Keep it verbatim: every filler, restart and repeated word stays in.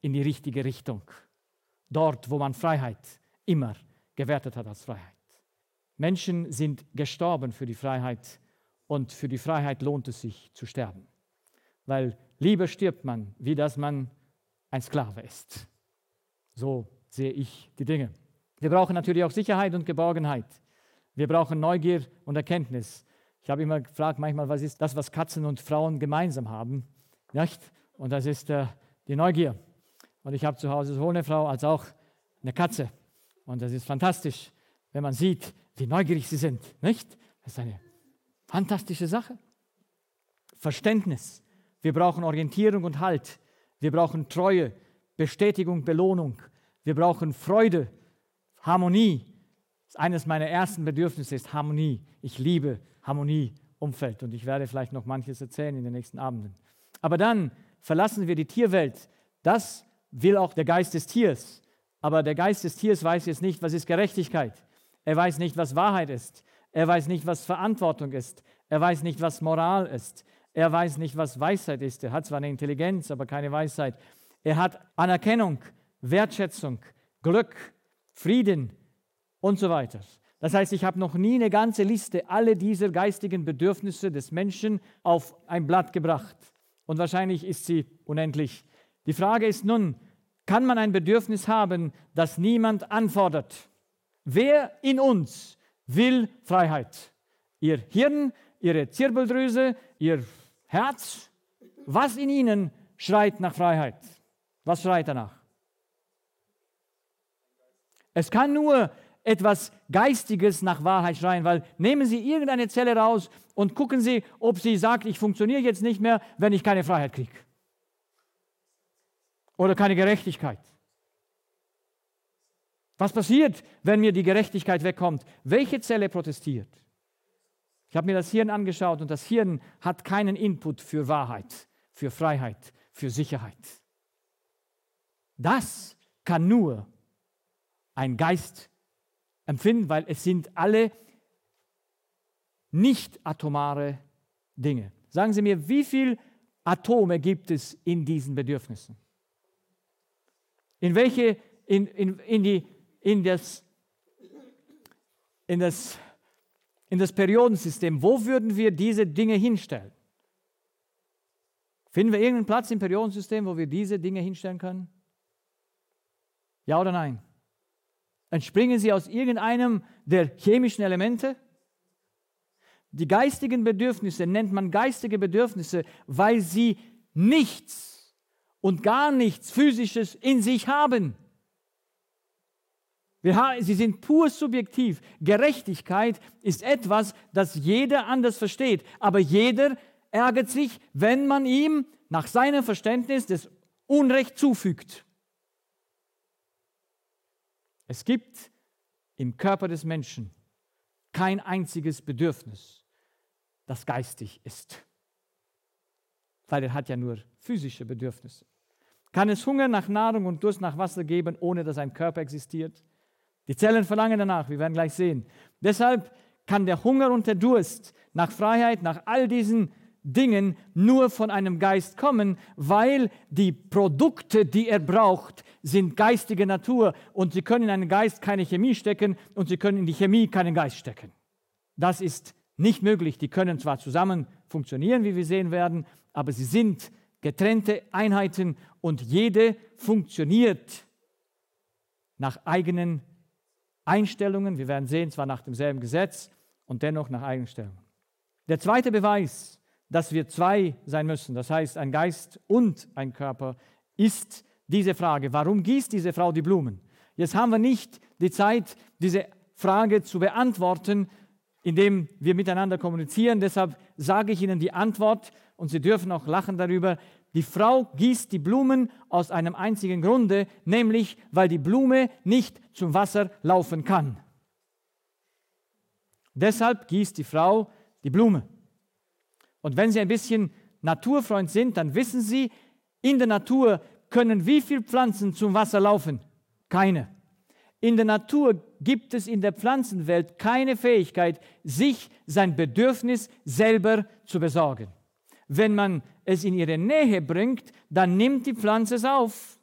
in die richtige Richtung. Dort, wo man Freiheit immer gewertet hat als Freiheit. Menschen sind gestorben für die Freiheit und für die Freiheit lohnt es sich zu sterben. Weil lieber stirbt man, wie dass man ein Sklave ist. So sehe ich die Dinge. Wir brauchen natürlich auch Sicherheit und Geborgenheit. Wir brauchen Neugier und Erkenntnis. Ich habe immer gefragt, manchmal, was ist das, was Katzen und Frauen gemeinsam haben? Nicht? Und das ist äh, die Neugier. Und ich habe zu Hause sowohl eine Frau als auch eine Katze. Und das ist fantastisch, wenn man sieht, wie neugierig sie sind. Nicht? Das ist eine fantastische Sache. Verständnis. Wir brauchen Orientierung und Halt. Wir brauchen Treue, Bestätigung, Belohnung. Wir brauchen Freude, Harmonie. Eines meiner ersten Bedürfnisse ist Harmonie. Ich liebe Harmonie, Umfeld. Und ich werde vielleicht noch manches erzählen in den nächsten Abenden. Aber dann verlassen wir die Tierwelt. Das will auch der Geist des Tiers. Aber der Geist des Tiers weiß jetzt nicht, was ist Gerechtigkeit. Er weiß nicht, was Wahrheit ist. Er weiß nicht, was Verantwortung ist. Er weiß nicht, was Moral ist. Er weiß nicht, was Weisheit ist. Er hat zwar eine Intelligenz, aber keine Weisheit. Er hat Anerkennung, Wertschätzung, Glück, Frieden und so weiter. Das heißt, ich habe noch nie eine ganze Liste aller dieser geistigen Bedürfnisse des Menschen auf ein Blatt gebracht. Und wahrscheinlich ist sie unendlich. Die Frage ist nun, kann man ein Bedürfnis haben, das niemand anfordert? Wer in uns will Freiheit? Ihr Hirn, Ihre Zirbeldrüse, Ihr Herz? Was in Ihnen schreit nach Freiheit? Was schreit danach? Es kann nur etwas Geistiges nach Wahrheit schreien, weil nehmen Sie irgendeine Zelle raus und gucken Sie, ob sie sagt, ich funktioniere jetzt nicht mehr, wenn ich keine Freiheit kriege. Oder keine Gerechtigkeit. Was passiert, wenn mir die Gerechtigkeit wegkommt? Welche Zelle protestiert? Ich habe mir das Hirn angeschaut und das Hirn hat keinen Input für Wahrheit, für Freiheit, für Sicherheit. Das kann nur ein Geist empfinden, weil es sind alle nicht atomare Dinge. Sagen Sie mir, wie viele Atome gibt es in diesen Bedürfnissen? In welche, in, in, in, die, in, das, in, das, in das Periodensystem, wo würden wir diese Dinge hinstellen? Finden wir irgendeinen Platz im Periodensystem, wo wir diese Dinge hinstellen können? Ja oder nein? Entspringen sie aus irgendeinem der chemischen Elemente? Die geistigen Bedürfnisse nennt man geistige Bedürfnisse, weil sie nichts und gar nichts Physisches in sich haben. Wir haben sie sind pur subjektiv. Gerechtigkeit ist etwas, das jeder anders versteht, aber jeder ärgert sich, wenn man ihm nach seinem Verständnis das Unrecht zufügt. Es gibt im Körper des Menschen kein einziges Bedürfnis, das geistig ist. Weil er hat ja nur physische Bedürfnisse. Kann es Hunger nach Nahrung und Durst nach Wasser geben, ohne dass ein Körper existiert? Die Zellen verlangen danach, wir werden gleich sehen. Deshalb kann der Hunger und der Durst nach Freiheit, nach all diesen Dingen nur von einem Geist kommen, weil die Produkte, die er braucht, sind geistige Natur und Sie können in einen Geist keine Chemie stecken und Sie können in die Chemie keinen Geist stecken. Das ist nicht möglich. Die können zwar zusammen funktionieren, wie wir sehen werden, aber sie sind getrennte Einheiten und jede funktioniert nach eigenen Einstellungen. Wir werden sehen, zwar nach demselben Gesetz und dennoch nach Einstellungen. Der zweite Beweis, dass wir zwei sein müssen, das heißt ein Geist und ein Körper, ist diese Frage, warum gießt diese Frau die Blumen? Jetzt haben wir nicht die Zeit, diese Frage zu beantworten, indem wir miteinander kommunizieren. Deshalb sage ich Ihnen die Antwort und Sie dürfen auch lachen darüber. Die Frau gießt die Blumen aus einem einzigen Grunde, nämlich weil die Blume nicht zum Wasser laufen kann. Deshalb gießt die Frau die Blume. Und wenn Sie ein bisschen Naturfreund sind, dann wissen Sie, in der Natur können wie viele Pflanzen zum Wasser laufen? Keine. In der Natur gibt es in der Pflanzenwelt keine Fähigkeit, sich sein Bedürfnis selber zu besorgen. Wenn man es in ihre Nähe bringt, dann nimmt die Pflanze es auf.